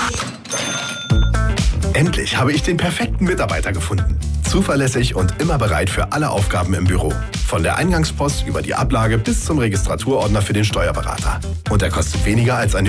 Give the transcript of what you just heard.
Endlich habe ich den perfekten Mitarbeiter gefunden. Zuverlässig und immer bereit für alle Aufgaben im Büro. Von der Eingangspost über die Ablage bis zum Registraturordner für den Steuerberater. Und er kostet weniger als ein